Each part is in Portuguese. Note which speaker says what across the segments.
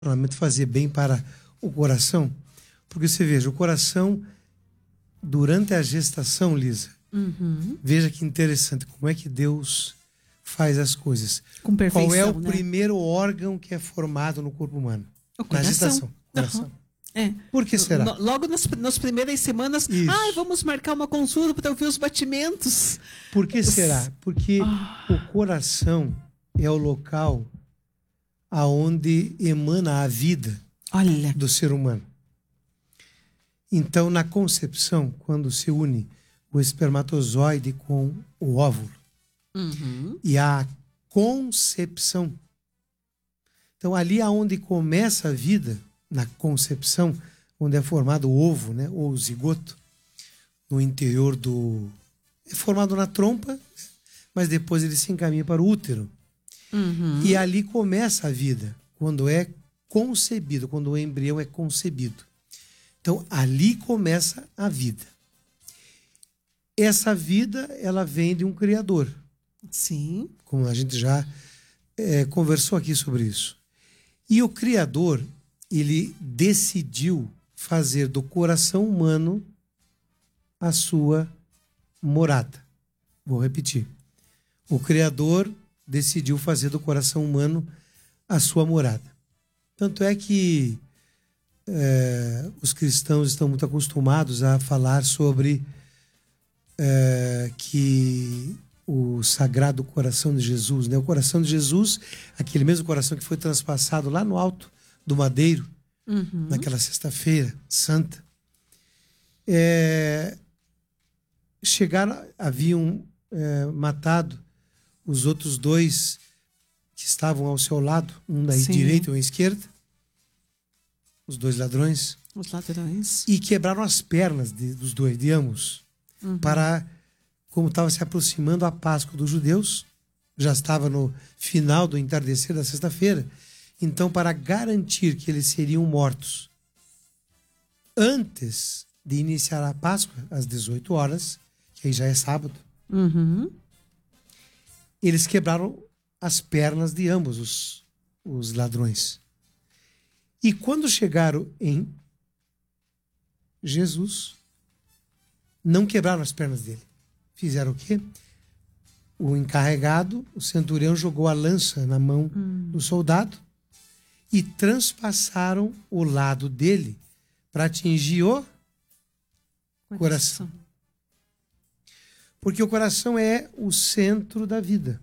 Speaker 1: relacionamento fazia bem para o coração? Porque você veja, o coração, durante a gestação, Lisa, veja que interessante, como é que Deus faz as coisas.
Speaker 2: Com perfeição,
Speaker 1: qual é o
Speaker 2: né?
Speaker 1: primeiro órgão que é formado no corpo humano?
Speaker 2: O coração.
Speaker 1: Na gestação. O coração.
Speaker 2: É.
Speaker 1: Por que será?
Speaker 2: Logo nas primeiras semanas, vamos marcar uma consulta para ouvir os batimentos.
Speaker 1: Por que será? Porque o coração é o local aonde emana a vida do ser humano. Então, na concepção, quando se une o espermatozoide com o óvulo, e a concepção, então ali aonde começa a vida, na concepção, onde é formado o ovo, né, ou o zigoto, no interior do... é formado na trompa, mas depois ele se encaminha para o útero. E ali começa a vida, quando é concebido, quando o embrião é concebido. Então, ali começa a vida. Essa vida, ela vem de um Criador.
Speaker 2: Sim.
Speaker 1: Como a gente já conversou aqui sobre isso. E o Criador, ele decidiu fazer do coração humano a sua morada. Vou repetir. O Criador decidiu fazer do coração humano a sua morada. Tanto é que os cristãos estão muito acostumados a falar sobre que o Sagrado Coração de Jesus, né? O coração de Jesus, aquele mesmo coração que foi transpassado lá no alto do madeiro, naquela sexta-feira santa, haviam matado os outros dois que estavam ao seu lado, um da direita e um à esquerda, os dois ladrões.
Speaker 2: Os ladrões.
Speaker 1: E quebraram as pernas dos dois, de ambos, para, como estava se aproximando a Páscoa dos judeus, já estava no final do entardecer da sexta-feira, então, para garantir que eles seriam mortos antes de iniciar a Páscoa, às 18 horas, que aí já é sábado, eles quebraram as pernas de ambos os ladrões. E quando chegaram em Jesus, não quebraram as pernas dele. Fizeram o quê? O encarregado, o centurião, jogou a lança na mão do soldado e transpassaram o lado dele para atingir o coração. Porque o coração é o centro da vida.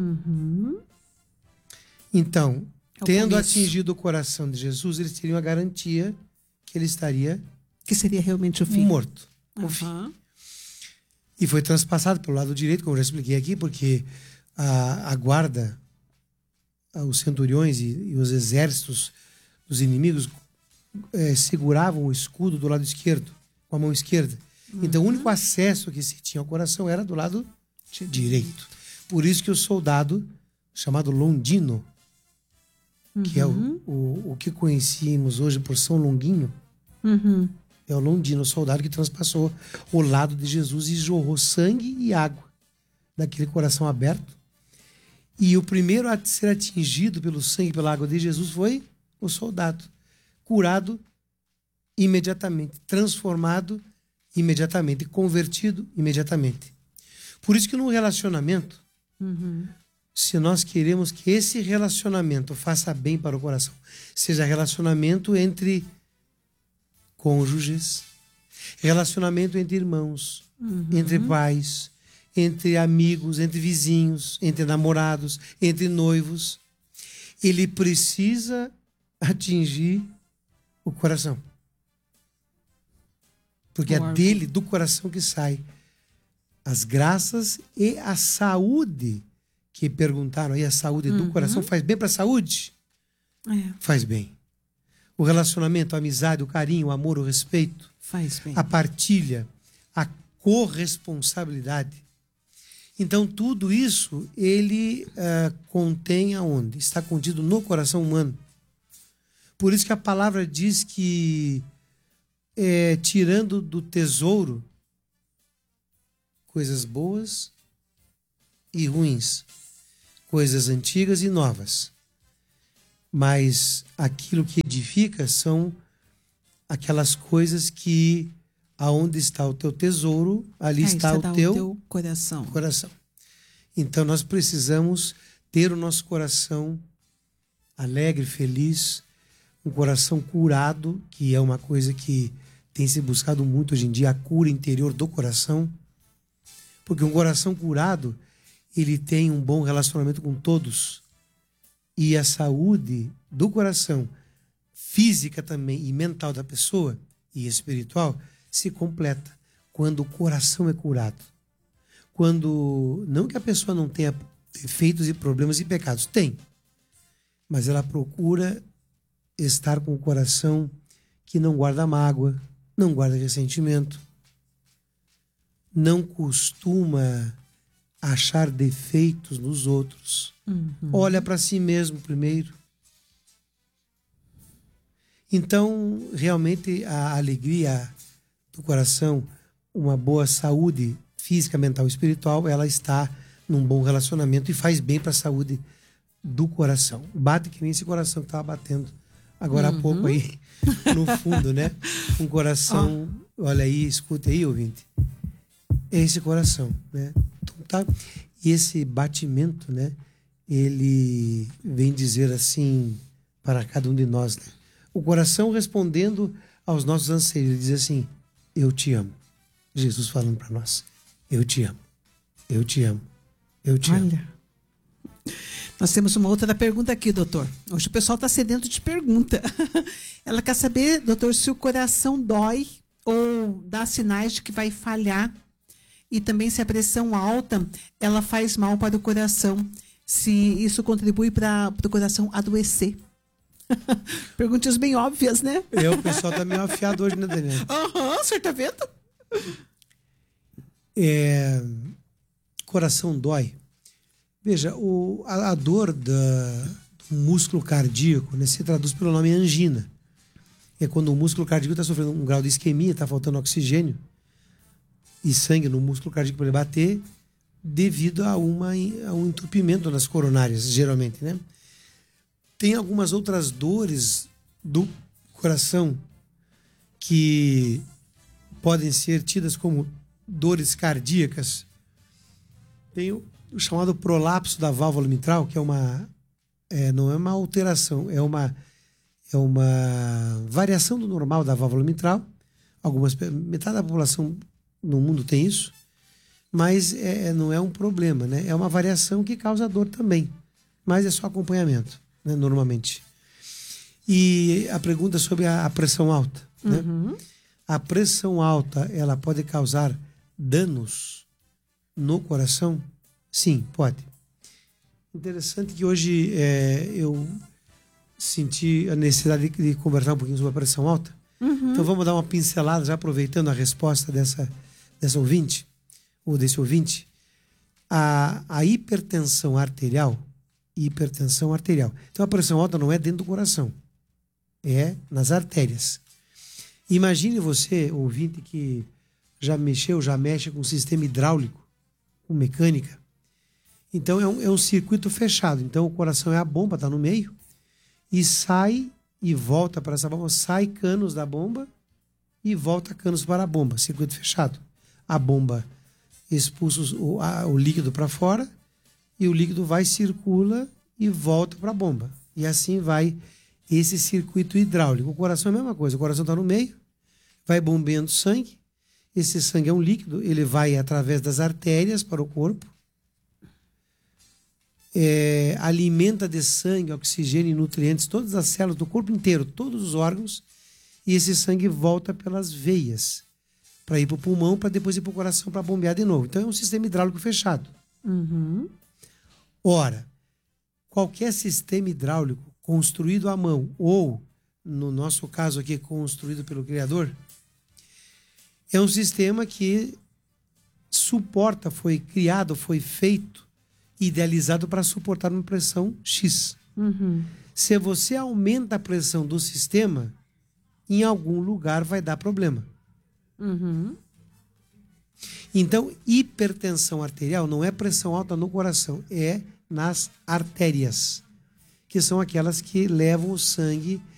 Speaker 1: Então, tendo atingido o coração de Jesus, eles teriam a garantia que ele estaria...
Speaker 2: que seria realmente o fim.
Speaker 1: Morto. O fim. E foi transpassado pelo lado direito, como eu já expliquei aqui, porque a guarda, os centuriões e os exércitos dos inimigos seguravam o escudo do lado esquerdo, com a mão esquerda. Então, o único acesso que se tinha ao coração era do lado direito. Por isso que o soldado, chamado Londino, que é o que conhecemos hoje por São Longuinho, é o Londino, o soldado que transpassou o lado de Jesus e jorrou sangue e água daquele coração aberto. E o primeiro a ser atingido pelo sangue e pela água de Jesus foi o soldado, curado imediatamente, transformado imediatamente, convertido imediatamente. Por isso que num relacionamento, se nós queremos que esse relacionamento faça bem para o coração, seja relacionamento entre cônjuges, relacionamento entre irmãos, entre pais, entre amigos, entre vizinhos, entre namorados, entre noivos, ele precisa atingir o coração. Porque é dele, do coração, que sai as graças e a saúde. Que perguntaram aí, a saúde do coração faz bem para a saúde? Faz bem. O relacionamento, a amizade, o carinho, o amor, o respeito.
Speaker 2: Faz bem.
Speaker 1: A partilha, a corresponsabilidade. Então, tudo isso, ele contém aonde? Está contido no coração humano. Por isso que a palavra diz que, tirando do tesouro coisas boas e ruins, coisas antigas e novas. Mas aquilo que edifica são aquelas coisas que aonde está o teu tesouro, ali está o teu
Speaker 2: coração.
Speaker 1: Então nós precisamos ter o nosso coração alegre, feliz, um coração curado, que é uma coisa que tem se buscado muito hoje em dia, a cura interior do coração. Porque um coração curado, ele tem um bom relacionamento com todos. E a saúde do coração, física também e mental da pessoa, e espiritual, se completa quando o coração é curado. Quando, não que a pessoa não tenha defeitos e problemas e pecados, tem. Mas ela procura estar com o coração que não guarda mágoa, não guarda ressentimento, não costuma achar defeitos nos outros. Olha para si mesmo primeiro. Então, realmente, a alegria do coração, uma boa saúde física, mental e espiritual, ela está num bom relacionamento e faz bem para a saúde do coração. Bate que nem esse coração que estava batendo agora há pouco aí, no fundo, né? Um coração, olha aí, escuta aí, ouvinte. É esse coração, né? Então, tá. E esse batimento, né? Ele vem dizer assim para cada um de nós, né? O coração respondendo aos nossos anseios, ele diz assim: eu te amo. Jesus falando para nós: eu te amo, eu te amo, eu te amo.
Speaker 2: Nós temos uma outra pergunta aqui, doutor. Hoje o pessoal está sedento de pergunta. Ela quer saber, doutor, se o coração dói ou dá sinais de que vai falhar. E também se a pressão alta, ela faz mal para o coração. Se isso contribui para o coração adoecer. Perguntas bem óbvias, né?
Speaker 1: O pessoal tá meio afiado hoje, né, Daniel?
Speaker 2: O senhor tá vendo?
Speaker 1: Coração dói. Veja, a dor do músculo cardíaco, né, se traduz pelo nome angina. É quando o músculo cardíaco está sofrendo um grau de isquemia, está faltando oxigênio e sangue no músculo cardíaco para ele bater, devido a um entupimento nas coronárias, geralmente, né? Tem algumas outras dores do coração que podem ser tidas como dores cardíacas. Tem o chamado prolapso da válvula mitral, que não é uma alteração, é uma variação do normal da válvula mitral. Metade da população no mundo tem isso, mas não é um problema, né? É uma variação que causa dor também, mas é só acompanhamento, né, normalmente. E a pergunta sobre a pressão alta, né? A pressão alta, ela pode causar danos no coração? Sim, pode. Interessante que hoje eu senti a necessidade de conversar um pouquinho sobre a pressão alta. Então vamos dar uma pincelada, já aproveitando a resposta dessa ouvinte, ou desse ouvinte. A hipertensão arterial. Então a pressão alta não é dentro do coração, é nas artérias. Imagine você, ouvinte, que já mexe com sistema hidráulico, com mecânica. Então é um circuito fechado. Então o coração é a bomba, está no meio, e sai e volta para essa bomba, sai canos da bomba e volta canos para a bomba, circuito fechado. A bomba expulsa o líquido para fora e o líquido circula e volta para a bomba. E assim vai esse circuito hidráulico. O coração é a mesma coisa, o coração está no meio, vai bombeando sangue, esse sangue é um líquido, ele vai através das artérias para o corpo, alimenta de sangue, oxigênio e nutrientes todas as células do corpo inteiro, todos os órgãos, e esse sangue volta pelas veias para ir para o pulmão, para depois ir para o coração para bombear de novo. Então é um sistema hidráulico fechado. Ora, qualquer sistema hidráulico construído à mão ou, no nosso caso aqui, construído pelo Criador, é um sistema que suporta, foi criado, foi feito, idealizado para suportar uma pressão X. Se você aumenta a pressão do sistema, em algum lugar vai dar problema. Então, hipertensão arterial não é pressão alta no coração, é nas artérias, que são aquelas que levam o sangue